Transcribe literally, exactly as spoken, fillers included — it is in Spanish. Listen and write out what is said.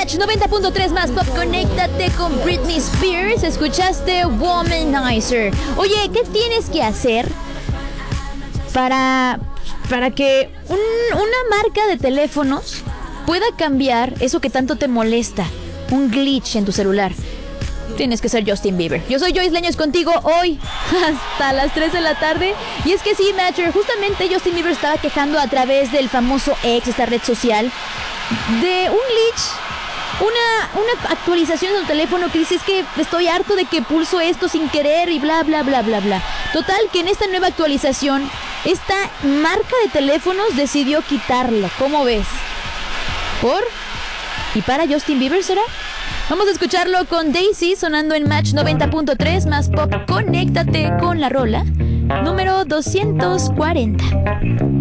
Match noventa punto tres más pop, conéctate con Britney Spears. Escuchaste Womanizer. Oye, ¿qué tienes que hacer para, para que un, una marca de teléfonos pueda cambiar eso que tanto te molesta? Un glitch en tu celular. Tienes que ser Justin Bieber. Yo soy Joyce Leños contigo hoy hasta las tres de la tarde. Y es que sí, Matcher, justamente Justin Bieber estaba quejando a través del famoso X, esta red social, de un glitch, una, una actualización de tu teléfono que dice: es que estoy harto de que pulso esto sin querer y bla, bla, bla, bla, bla. Total, que en esta nueva actualización, esta marca de teléfonos decidió quitarlo. ¿Cómo ves? ¿Por? ¿Y para Justin Bieber será? Vamos a escucharlo con Daisy sonando en Match noventa punto tres más pop. Conéctate con la rola número doscientos cuarenta.